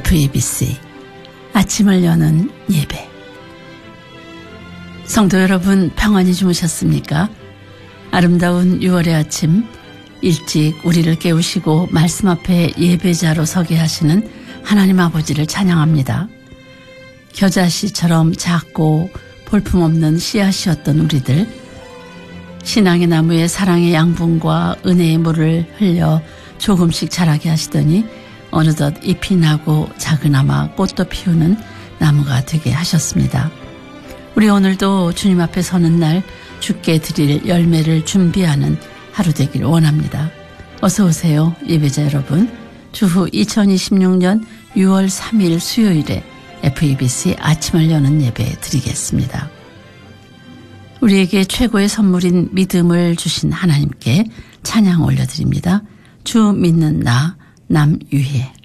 FEBC 아침을 여는 예배. 성도 여러분, 평안히 주무셨습니까? 아름다운 6월의 아침, 일찍 우리를 깨우시고 말씀 앞에 예배자로 서게 하시는 하나님 아버지를 찬양합니다. 겨자씨처럼 작고 볼품없는 씨앗이었던 우리들, 신앙의 나무에 사랑의 양분과 은혜의 물을 흘려 조금씩 자라게 하시더니 어느덧 잎이 나고 작은아마 꽃도 피우는 나무가 되게 하셨습니다. 우리 오늘도 주님 앞에 서는 날 주께 드릴 열매를 준비하는 하루 되길 원합니다. 어서 오세요, 예배자 여러분. 주후 2026년 6월 3일 수요일에 FEBC 아침을 여는 예배 드리겠습니다. 우리에게 최고의 선물인 믿음을 주신 하나님께 찬양 올려드립니다. 주 믿는 나 남유혜.